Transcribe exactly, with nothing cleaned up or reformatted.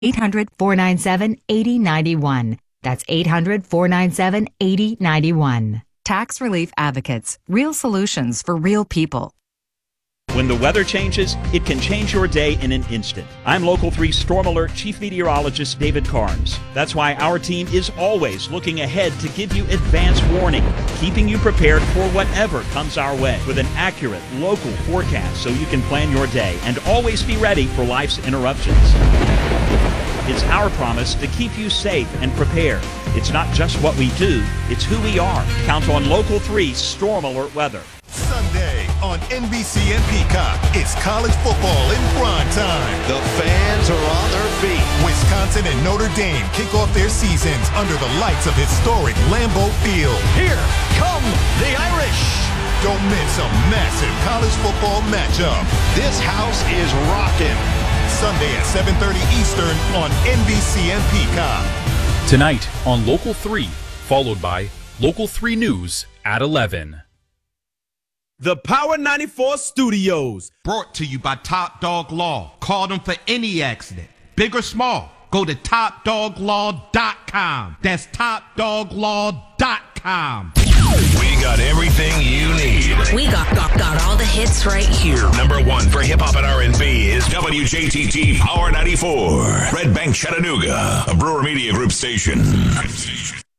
eight hundred, four nine seven, eight zero nine one. That's eight hundred, four nine seven, eight zero nine one. Tax Relief Advocates. Real solutions for real people. When the weather changes, it can change your day in an instant. I'm Local three Storm Alert Chief Meteorologist David Carnes. That's why our team is always looking ahead to give you advance warning, keeping you prepared for whatever comes our way with an accurate local forecast so you can plan your day and always be ready for life's interruptions. It's our promise to keep you safe and prepared. It's not just what we do, it's who we are. Count on Local three Storm Alert Weather. Sunday on N B C and Peacock, it's college football in prime time. The fans are on their feet. Wisconsin and Notre Dame kick off their seasons under the lights of historic Lambeau Field. Here come the Irish. Don't miss a massive college football matchup. This house is rocking. Sunday at seven thirty Eastern on N B C and Peacock. Tonight on Local three, followed by Local three News at eleven. The Power ninety-four Studios. Brought to you by Top Dog Law. Call them for any accident, big or small. Go to top dog law dot com. That's top dog law dot com. We got everything you need. We got, got, got all the hits right here. Number one for hip-hop and R and B is W J T T Power ninety-four. Red Bank, Chattanooga, a Brewer Media Group station.